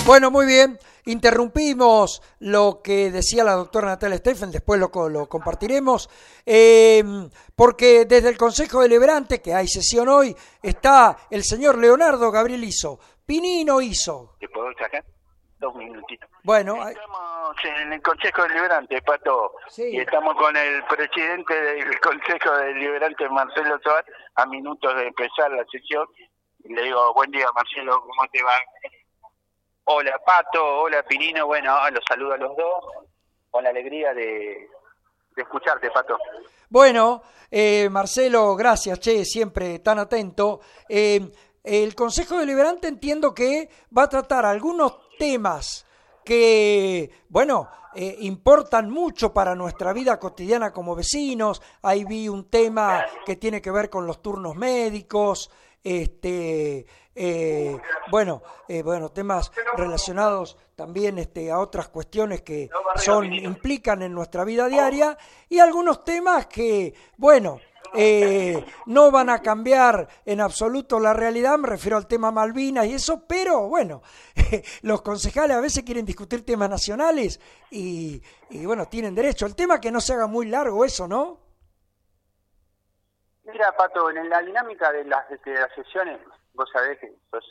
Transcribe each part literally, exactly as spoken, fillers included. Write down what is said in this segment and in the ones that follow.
Bueno, muy bien. Interrumpimos lo que decía la doctora Natalia Steffen, después lo, lo compartiremos, eh, porque desde el Consejo Deliberante, que hay sesión hoy, está el señor Leonardo Gabriel Iso. Pinino Iso. ¿Te puedo sacar? Dos minutitos. Bueno, estamos en el Consejo Deliberante, Pato, sí. Y estamos con el presidente del Consejo Deliberante, Marcelo Soar, a minutos de empezar la sesión. Le digo, buen día, Marcelo, ¿cómo te va? Hola, Pato, hola, Pinino. Bueno, los saludo a los dos, con la alegría de, de escucharte, Pato. Bueno, eh, Marcelo, gracias, che, siempre tan atento. Eh, el Consejo Deliberante entiendo que va a tratar algunos temas que, bueno, eh, importan mucho para nuestra vida cotidiana como vecinos. Ahí vi un tema que tiene que ver con los turnos médicos, este, eh, bueno, eh, bueno, temas relacionados también este, a otras cuestiones que son implican en nuestra vida diaria y algunos temas que, bueno, Eh, no van a cambiar en absoluto la realidad, me refiero al tema Malvinas y eso, pero bueno, eh, los concejales a veces quieren discutir temas nacionales y, y bueno, tienen derecho. El tema que no se haga muy largo eso, ¿no? Mira, Pato, en la dinámica de las, de las sesiones, vos sabés que sos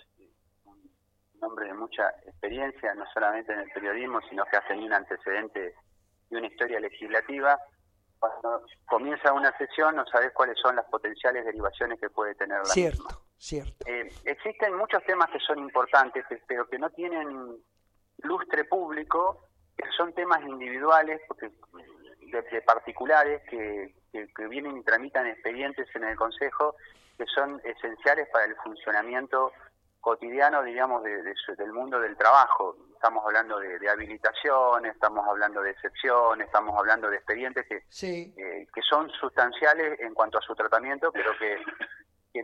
un hombre de mucha experiencia, no solamente en el periodismo, sino que has tenido un antecedente y una historia legislativa. Cuando comienza una sesión no sabés cuáles son las potenciales derivaciones que puede tener la cierto, misma. Cierto. Eh, existen muchos temas que son importantes, pero que no tienen lustre público, que son temas individuales, porque de, de particulares que, que, que vienen y tramitan expedientes en el Consejo, que son esenciales para el funcionamiento cotidiano, digamos, de, de, del mundo del trabajo. Estamos hablando de, de habilitación, estamos hablando de excepción, estamos hablando de expedientes que, sí. eh, que son sustanciales en cuanto a su tratamiento, pero que, que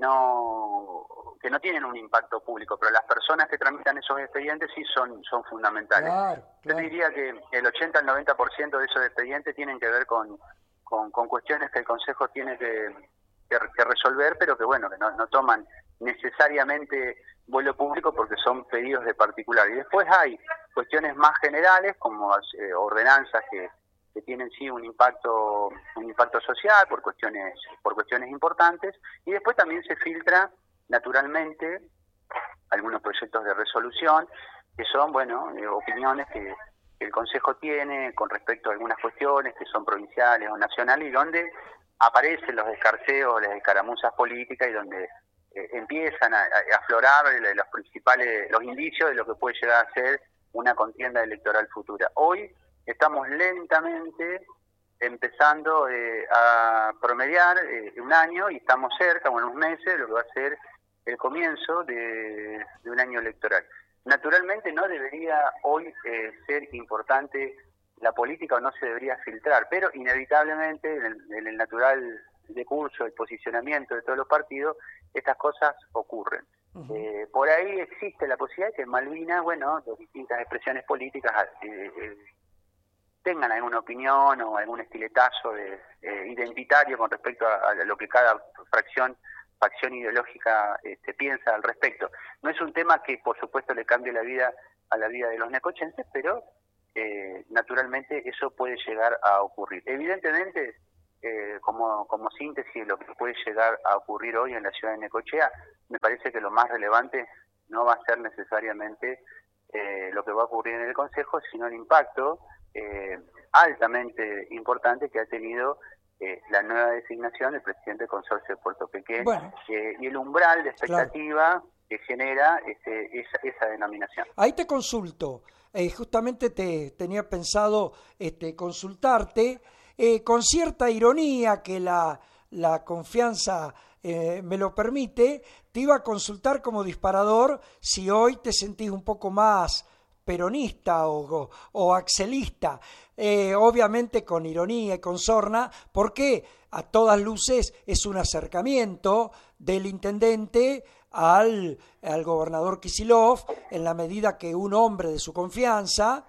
no que no tienen un impacto público, pero las personas que tramitan esos expedientes sí son, son fundamentales. Claro, claro. Yo diría que el ochenta al noventa por ciento de esos expedientes tienen que ver con, con, con cuestiones que el Consejo tiene que, que, que resolver, pero que bueno, que no, no toman necesariamente vuelo público porque son pedidos de particular. Y después hay cuestiones más generales como eh, ordenanzas que, que tienen sí un impacto un impacto social por cuestiones por cuestiones importantes, y después también se filtra naturalmente algunos proyectos de resolución que son, bueno, eh, opiniones que, que el Consejo tiene con respecto a algunas cuestiones que son provinciales o nacionales y donde aparecen los escarceos, las escaramuzas políticas y donde Eh, empiezan a, a aflorar los principales, los indicios de lo que puede llegar a ser una contienda electoral futura. Hoy estamos lentamente empezando eh, a promediar eh, un año y estamos cerca, o en unos meses, de lo que va a ser el comienzo de, de un año electoral. Naturalmente no debería hoy eh, ser importante la política o no se debería filtrar, pero inevitablemente en el, en el natural decurso, el posicionamiento de todos los partidos, estas cosas ocurren. Uh-huh. Eh, por ahí existe la posibilidad de que en Malvinas, bueno, las distintas expresiones políticas eh, eh, tengan alguna opinión o algún estiletazo de, eh, identitario con respecto a, a lo que cada fracción facción ideológica este, piensa al respecto. No es un tema que, por supuesto, le cambie la vida a la vida de los necochenses, pero eh, naturalmente eso puede llegar a ocurrir. Evidentemente, Eh, como, como síntesis de lo que puede llegar a ocurrir hoy en la ciudad de Necochea, me parece que lo más relevante no va a ser necesariamente eh, lo que va a ocurrir en el Consejo, sino el impacto eh, altamente importante que ha tenido eh, la nueva designación del presidente del Consorcio de Puerto Pequén, bueno, eh, y el umbral de expectativa, claro, que genera ese, esa, esa denominación. Ahí te consulto, eh, justamente te tenía pensado este, consultarte, Eh, con cierta ironía que la, la confianza eh, me lo permite, te iba a consultar como disparador si hoy te sentís un poco más peronista o, o, o axelista, eh, obviamente con ironía y con sorna, porque a todas luces es un acercamiento del intendente al, al gobernador Kicillof, en la medida que un hombre de su confianza,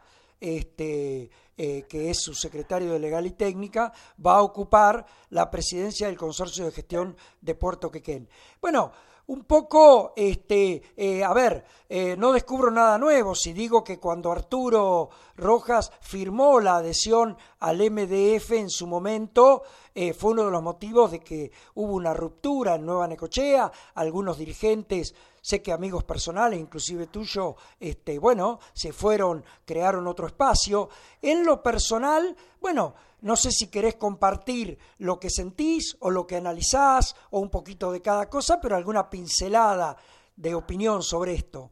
este Eh, que es su secretario de Legal y Técnica, va a ocupar la presidencia del Consorcio de Gestión de Puerto Quequén. Bueno, un poco, este, eh, a ver, eh, no descubro nada nuevo si digo que cuando Arturo Rojas firmó la adhesión al M D F en su momento, eh, fue uno de los motivos de que hubo una ruptura en Nueva Necochea, algunos dirigentes, sé que amigos personales, inclusive tuyo, este, bueno, se fueron, crearon otro espacio. En lo personal, bueno, no sé si querés compartir lo que sentís o lo que analizás o un poquito de cada cosa, pero alguna pincelada de opinión sobre esto.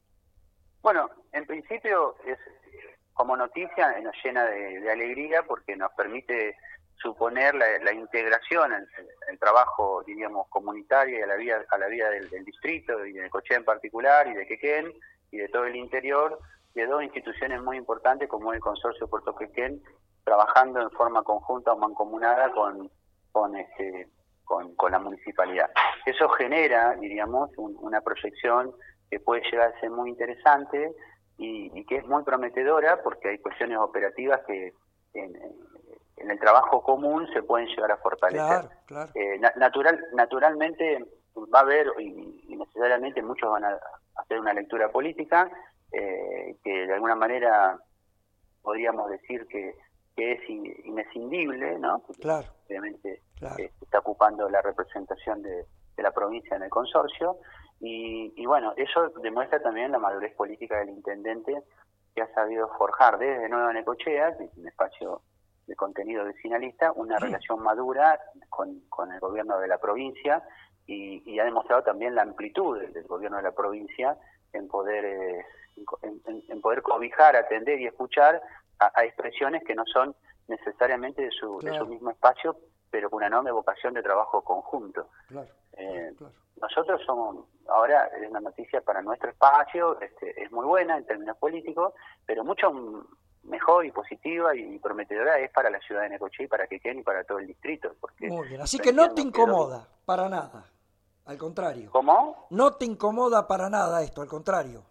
Bueno, en principio, es como noticia nos llena de, de alegría porque nos permite suponer la, la integración, el, el trabajo, diríamos, comunitario y a la vida, a la vida del, del distrito y de Necochea en particular y de Quequén y de todo el interior, de dos instituciones muy importantes como el Consorcio Puerto Quequén, trabajando en forma conjunta o mancomunada con con este con, con la municipalidad. Eso genera, diríamos, un, una proyección que puede llegar a ser muy interesante y, y que es muy prometedora porque hay cuestiones operativas que en, en el trabajo común se pueden llegar a fortalecer. Claro, claro. Eh, natural, naturalmente va a haber y, y necesariamente muchos van a hacer una lectura política eh, que de alguna manera podríamos decir que que es inescindible, ¿no? Porque claro, obviamente claro. eh, está ocupando la representación de, de la provincia en el consorcio, y, y bueno, eso demuestra también la madurez política del intendente, que ha sabido forjar desde Nueva Necochea, que es un espacio de contenido vecinalista, una sí. relación madura con, con el gobierno de la provincia, y, y ha demostrado también la amplitud del, del gobierno de la provincia en poder, eh, en, en, en poder cobijar, atender y escuchar A, a expresiones que no son necesariamente de su, claro. de su mismo espacio, pero con una enorme vocación de trabajo conjunto. Claro, eh, claro. Nosotros somos, ahora es una noticia para nuestro espacio, este, es muy buena en términos políticos, pero mucho mejor y positiva y prometedora es para la ciudad de Necochea y para Quequén y para todo el distrito. Porque muy bien, así que no te incomoda, que... para nada, al contrario. ¿Cómo? No te incomoda para nada esto, al contrario.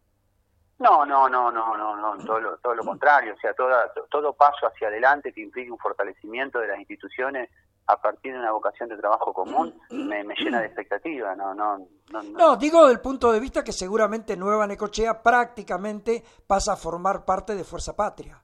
No, no, no, no, no, no, todo lo, todo lo contrario, o sea, toda, todo paso hacia adelante que implique un fortalecimiento de las instituciones a partir de una vocación de trabajo común me, me llena de expectativa, no, no, no, no. No, digo del punto de vista que seguramente Nueva Necochea prácticamente pasa a formar parte de Fuerza Patria.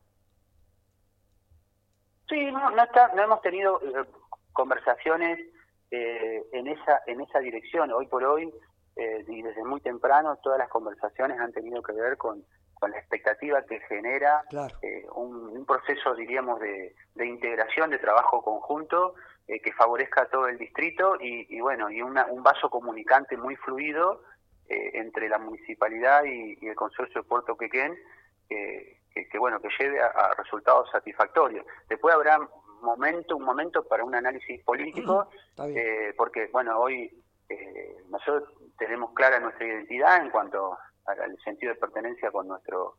Sí, no, no está, no hemos tenido eh, conversaciones eh, en esa, en esa dirección. Hoy por hoy. Eh, y desde muy temprano todas las conversaciones han tenido que ver con, con la expectativa que genera claro. eh, un, un proceso, diríamos, de, de integración, de trabajo conjunto eh, que favorezca a todo el distrito y, y bueno, y una, un vaso comunicante muy fluido eh, entre la municipalidad y, y el Consorcio de Puerto Quequén que, que, que bueno, que lleve a, a resultados satisfactorios. Después habrá momento, un momento para un análisis político, eh, porque bueno, hoy eh, nosotros tenemos clara nuestra identidad en cuanto al sentido de pertenencia con nuestro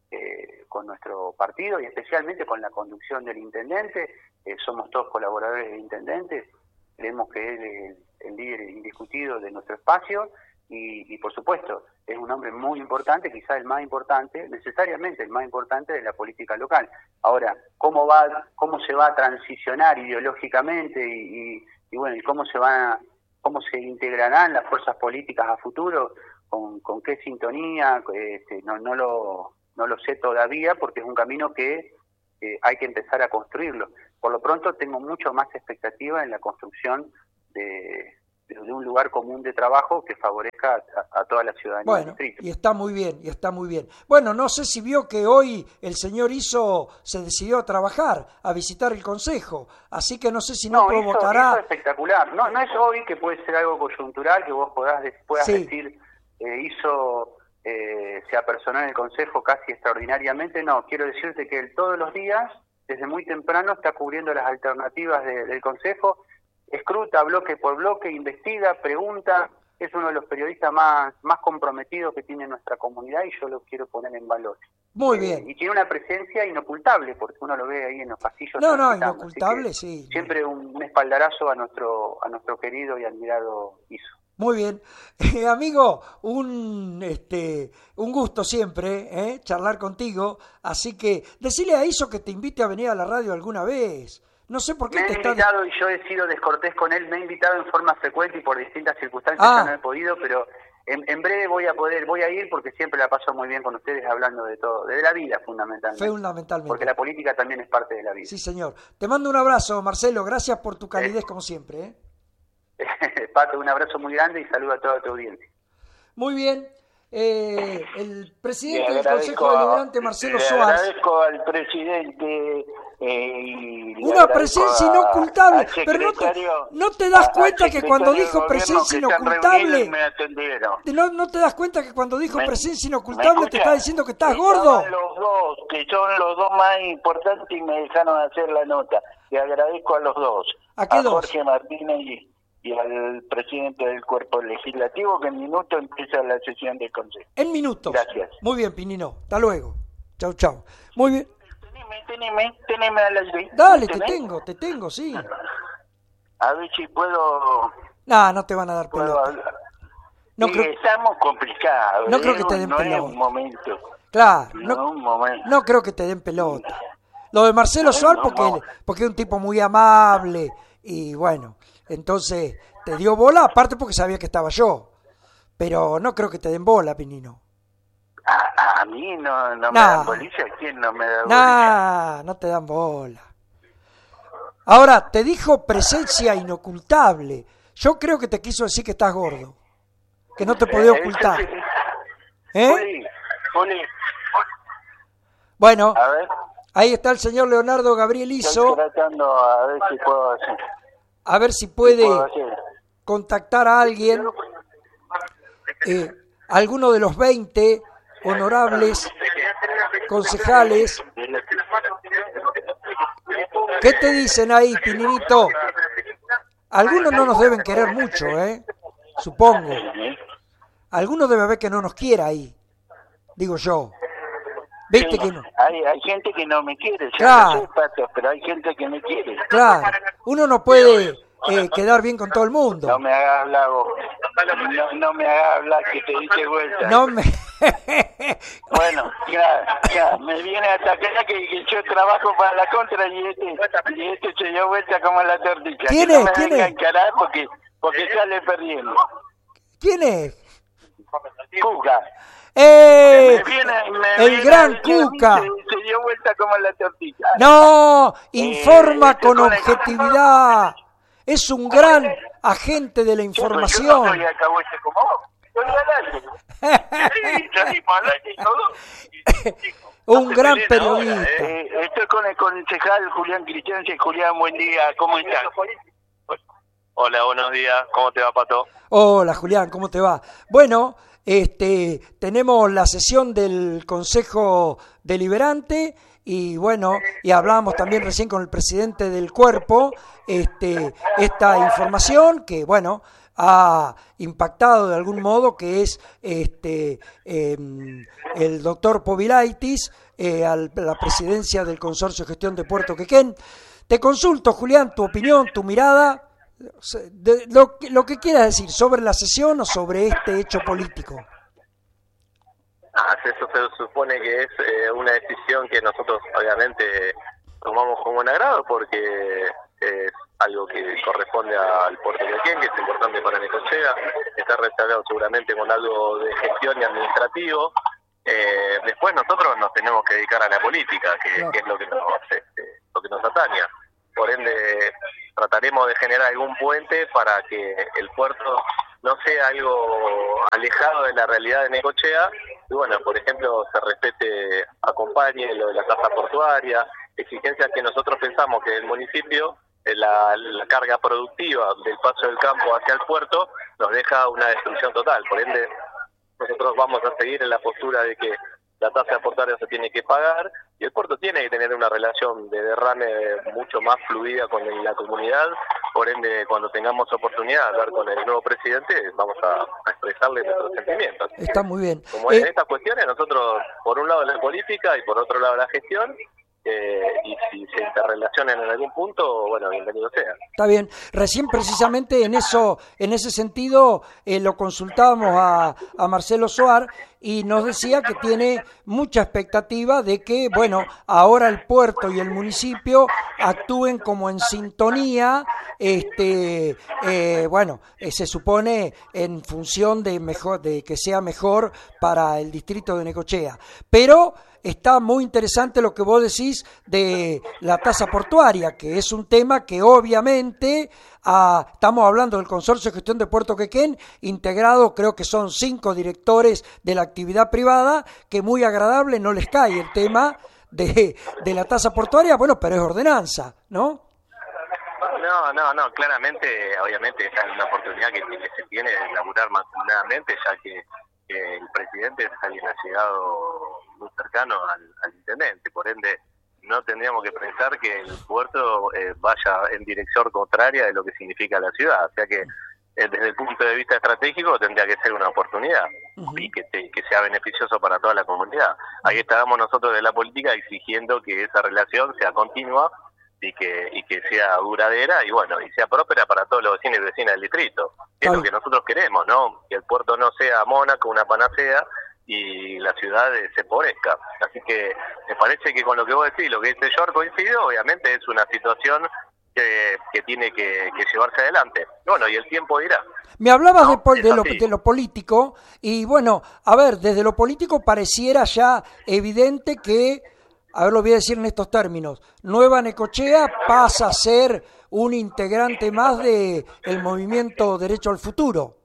eh, con nuestro partido y especialmente con la conducción del intendente. Eh, somos todos colaboradores del intendente, creemos que él es el líder indiscutido de nuestro espacio y, y por supuesto es un hombre muy importante, quizás el más importante, necesariamente el más importante de la política local. Ahora, cómo va, cómo se va a transicionar ideológicamente y, y, y bueno, y cómo se va a cómo se integrarán las fuerzas políticas a futuro, con, con qué sintonía, este, no, no, lo, no lo sé todavía porque es un camino que eh, hay que empezar a construirlo. Por lo pronto tengo mucho más expectativa en la construcción de, de, de un lugar común de trabajo que favorezca a, a toda la ciudadanía bueno, del distrito. Y está muy bien, y está muy bien. Bueno, no sé si vio que hoy el señor Iso se decidió a trabajar, a visitar el Consejo, así que no sé si no, no provocará... Eso, eso es espectacular, no, no es hoy que puede ser algo coyuntural, que vos podás, puedas sí. decir, eh, Iso eh, se apersonó en el Consejo casi extraordinariamente, no, quiero decirte que él todos los días, desde muy temprano, está cubriendo las alternativas de, del Consejo, escruta bloque por bloque, investiga, pregunta, es uno de los periodistas más, más comprometidos que tiene nuestra comunidad y yo lo quiero poner en valor. Muy bien. Eh, y tiene una presencia inocultable, porque uno lo ve ahí en los pasillos. No, no, inocultable, sí. Siempre un, un espaldarazo a nuestro a nuestro querido y admirado Iso. Muy bien. Eh, amigo, un este un gusto siempre eh, charlar contigo, así que decile a Iso que te invite a venir a la radio alguna vez. No sé por qué Me te ha está... invitado y yo he sido descortés con él, me ha invitado en forma frecuente y por distintas circunstancias Ah. yo no he podido, pero en, en breve voy a poder, voy a ir porque siempre la paso muy bien con ustedes hablando de todo, de la vida fundamentalmente. Fundamentalmente. Porque la política también es parte de la vida. Sí, señor. Te mando un abrazo, Marcelo. Gracias por tu calidez, eh. como siempre. ¿eh? Pato, un abrazo muy grande y saludo a toda tu audiencia. Muy bien. Eh, el presidente del Consejo Deliberante, Marcelo Soares. Le agradezco al presidente eh, y una presencia inocultable, pero no te, no te das cuenta que cuando dijo presencia inocultable, no, no te das cuenta que cuando dijo me, presencia inocultable te está diciendo que estás gordo. Los dos, que son los dos más importantes y me dejaron hacer la nota. Le agradezco a los dos, ¿a qué a dos? Jorge Martínez y, y al presidente del cuerpo legislativo, que en minuto empieza la sesión de consejo. En minutos. Gracias. Muy bien, Pinino. Hasta luego. Chau, chau. Muy bien. Teneme, teneme a las veinte. Dale, te tengo, te tengo, sí. A ver si puedo... No, no te van a dar pelota. No sí, creo... Estamos complicados. No creo que te den no pelota. Es un momento. Claro, no, no, un momento. no creo que te den pelota. Lo de Marcelo Soares porque, no. porque es un tipo muy amable y bueno, entonces te dio bola, aparte porque sabía que estaba yo. Pero no creo que te den bola, Pinino. A, a mí no, no me nah. dan bolilla. ¿Quién no me da bolilla? Nah, no te dan bola. Ahora, te dijo presencia inocultable. Yo creo que te quiso decir que estás gordo. Que no te podía ocultar. ¿Eh? Poli, poli. Bueno, a ver. Ahí está el señor Leonardo Gabriel Iso. Estoy tratando a ver si puedo hacer. A ver si puede contactar a alguien. Eh, alguno de los veinte honorables concejales. ¿Qué te dicen ahí, Pininito? Algunos no nos deben querer mucho, ¿eh? Supongo. Algunos debe haber que no nos quiera ahí, digo yo. ¿Viste sí, que no? Hay, hay gente que no me quiere, yo claro. no sé, Pato, pero hay gente que me quiere. Claro, uno no puede eh, quedar bien con todo el mundo. No me hagas hablar vos. No, no me hagas hablar que te dice vuelta. No me... Bueno, ya, ya, me viene a atacar que, que yo trabajo para la contra y este, y este se dio vuelta como la tortilla. ¿Quién que es? No me ¿Quién venga es? a encarar porque, porque sale perdiendo. ¿Quién es? Cuca. ¡Eh! Me viene, me el viene gran Cuca. Se, se dio vuelta como la tortilla. No, informa eh, con objetividad. El... Es un gran agente de la información. Yo no soy alcahuete como vos. Soy al aire. Sí, salimos al aire todo. Un gran periodista. Eh, estoy con el concejal Julián Cristianse. Julián, buen día. ¿Cómo estás? Hola, buenos días. ¿Cómo te va, Pato? Hola, Julián. ¿Cómo te va? Bueno... Este, tenemos la sesión del Consejo Deliberante y bueno, y hablábamos también recién con el presidente del cuerpo, este, esta información que bueno, ha impactado de algún modo, que es este eh, el doctor Povilaitis eh, a la presidencia del Consorcio de Gestión de Puerto Quequén. Te consulto, Julián, tu opinión, tu mirada. De lo, lo que quieras decir sobre la sesión o sobre este hecho político. Ah, eso se supone que es eh, una decisión que nosotros obviamente tomamos con buen agrado porque es algo que corresponde al puerto de Quequén, que es importante para Necochea, está respaldado seguramente con algo de gestión y administrativo. Eh, después nosotros nos tenemos que dedicar a la política, que, claro. que es lo que nos este, lo que nos atañe. Por ende, trataremos de generar algún puente para que el puerto no sea algo alejado de la realidad de Necochea y bueno, por ejemplo, se respete, acompañe lo de la tasa portuaria, exigencias que nosotros pensamos que el municipio, la, la carga productiva del paso del campo hacia el puerto nos deja una destrucción total. Por ende, nosotros vamos a seguir en la postura de que la tasa portuaria se tiene que pagar y el puerto tiene que tener una relación de derrame mucho más fluida con la comunidad. Por ende, cuando tengamos oportunidad de hablar con el nuevo presidente, vamos a, a expresarle nuestros sentimientos. Está muy bien. Como eh... en estas cuestiones, nosotros, por un lado la política y por otro lado la gestión, eh, y si se interrelacionan en algún punto, bueno, bienvenido sea. Está bien. Recién precisamente en eso, en ese sentido, eh, lo consultábamos a, a Marcelo Soares y nos decía que tiene mucha expectativa de que, bueno, ahora el puerto y el municipio actúen como en sintonía, este, eh, bueno, eh, se supone en función de mejor, de que sea mejor para el distrito de Necochea. Pero está muy interesante lo que vos decís de la tasa portuaria, que es un tema que obviamente, ah, estamos hablando del Consorcio de Gestión de Puerto Quequén, integrado, creo que son cinco directores de la actividad privada, que muy agradable no les cae el tema de, de la tasa portuaria, bueno, pero es ordenanza, ¿no? No, no, no, claramente, obviamente, esa es una oportunidad que, que se tiene de laburar mancomunadamente, ya que que el presidente es alguien allegado muy cercano al, al intendente, por ende no tendríamos que pensar que el puerto eh, vaya en dirección contraria de lo que significa la ciudad, o sea que eh, desde el punto de vista estratégico tendría que ser una oportunidad uh-huh. y que, te, que sea beneficioso para toda la comunidad. Ahí estábamos nosotros de la política exigiendo que esa relación sea continua y que y que sea duradera y bueno y sea próspera para todos los vecinos y vecinas del distrito, que es lo que nosotros queremos, ¿no? Que el puerto no sea Mónaco, una panacea, y la ciudad eh, se empobrezca. Así que me parece que con lo que vos decís, lo que dice George coincido, obviamente es una situación que, que tiene que, que llevarse adelante. Bueno, y el tiempo dirá. Me hablabas no, de, pol- de, lo, de lo político, y bueno, a ver, desde lo político pareciera ya evidente que, a ver, lo voy a decir en estos términos, Nueva Necochea pasa a ser un integrante más de el movimiento Derecho al Futuro.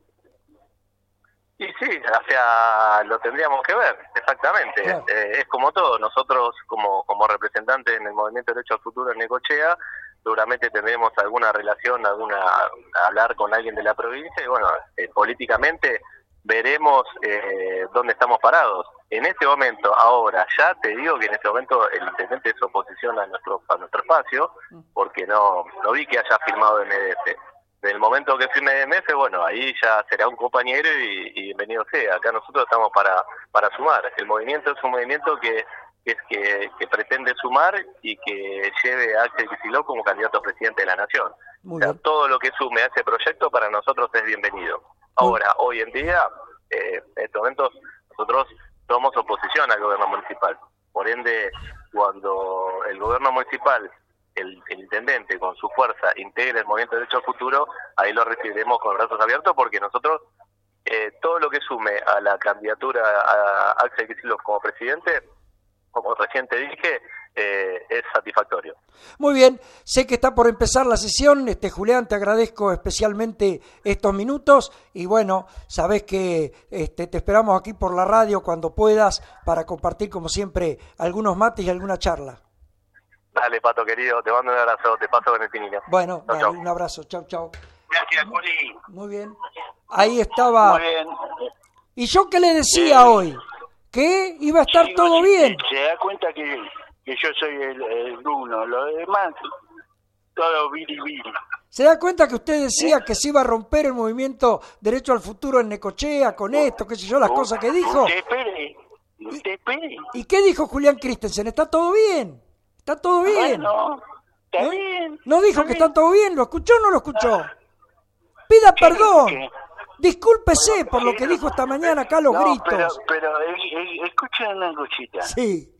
Y sí, o sea, lo tendríamos que ver, exactamente. Claro. Eh, es como todo, nosotros como como representantes en el movimiento Derecho al Futuro en Necochea, seguramente tendremos alguna relación, alguna hablar con alguien de la provincia y bueno, eh, políticamente veremos eh, dónde estamos parados. En este momento, ahora, ya te digo que en este momento el intendente es oposición a nuestro a nuestro espacio, porque no no vi que haya firmado M D F. Desde el momento que firme M D F, bueno, ahí ya será un compañero y, y bienvenido sea. Acá nosotros estamos para para sumar. El movimiento es un movimiento que que, es que, que pretende sumar y que lleve a Axel Kicillof como candidato a presidente de la Nación. O sea, todo lo que sume a ese proyecto para nosotros es bienvenido. Ahora, hoy en día, eh, en estos momentos, nosotros somos oposición al gobierno municipal. Por ende, cuando el gobierno municipal, el, el intendente con su fuerza integre el movimiento de Derecho al Futuro, ahí lo recibiremos con brazos abiertos porque nosotros, eh, todo lo que sume a la candidatura a Axel Kicillof como presidente, como recién te dije, eh, es satisfactorio. Muy bien, sé que está por empezar la sesión, este Julián, te agradezco especialmente estos minutos y bueno, sabés que este, te esperamos aquí por la radio cuando puedas para compartir como siempre algunos mates y alguna charla. Dale, Pato querido, te mando un abrazo, te paso con el pinillo. Bueno, chau, dale, chau. Un abrazo, chau, chau. Gracias, Juli. Muy bien, ahí estaba. Muy bien. ¿Y yo qué le decía eh, hoy? Que iba a estar sí, todo sí, bien. Se da cuenta que, que yo soy el, el uno, lo demás, todo viri viri. ¿Se da cuenta que usted decía ¿Eh? que se iba a romper el movimiento Derecho al Futuro en Necochea con esto, qué sé yo, las U, cosas que dijo? Usted espere, usted espere. ¿Y qué dijo Julián Christensen? ¿Está todo bien? ¿Está todo bien? Bueno, está ¿Eh? bien. ¿No dijo está que bien. está todo bien? ¿Lo escuchó o no lo escuchó? Pida ¿Qué perdón. dijo que? Discúlpese por lo que dijo esta mañana acá a los no, gritos. Pero, pero eh, eh, escuchen una cosita. Sí.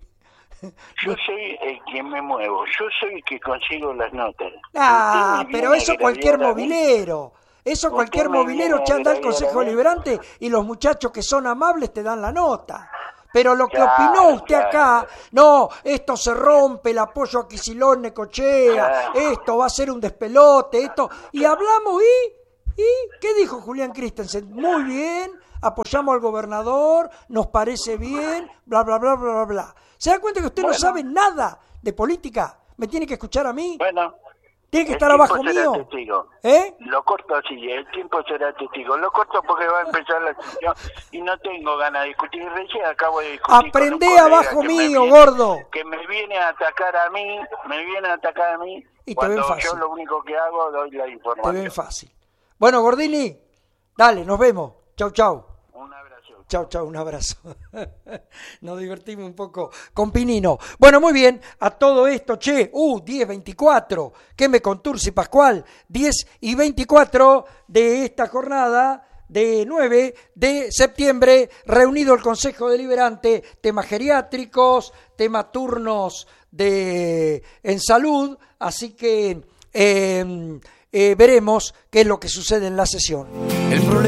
Yo soy el que me muevo, yo soy el que consigo las notas. Ah, Usted me pero viene eso a cualquier agraviar a mí. movilero. Eso Usted cualquier me movilero viene a te anda al agraviar Consejo a mí. Deliberante y los muchachos que son amables te dan la nota. Pero lo que Claro, opinó usted claro. acá, no, esto se rompe, el apoyo a Kicillof, Necochea, Claro. esto va a ser un despelote, esto... Y hablamos y... ¿Y qué dijo Julián Christensen? Muy bien, apoyamos al gobernador, nos parece bien, bla, bla, bla, bla, bla, bla. ¿Se da cuenta que usted Bueno. no sabe nada de política? ¿Me tiene que escuchar a mí? Bueno, ¿Tiene que el estar tiempo abajo será mío? testigo. ¿Eh? Lo corto así, el tiempo será testigo. Lo corto porque va a empezar la sesión y no tengo ganas de discutir. Recién acabo de discutir. Aprendé con un colega abajo que me mío, viene- gordo. Que me viene a atacar a mí, me viene a atacar a mí. Y te cuando ven fácil. yo lo único que hago doy la Te información. ven fácil. Bueno, Gordini, dale, nos vemos. Chau, chau. Un abrazo. Chau, chau, un abrazo. Nos divertimos un poco con Pinino. Bueno, muy bien, a todo esto, che, uh, diez veinticuatro, ¿qué me contursi, Pascual? diez y veinticuatro de esta jornada de nueve de septiembre, reunido el Consejo Deliberante, temas geriátricos, temas turnos de en salud, así que eh, eh, veremos qué es lo que sucede en la sesión. El problema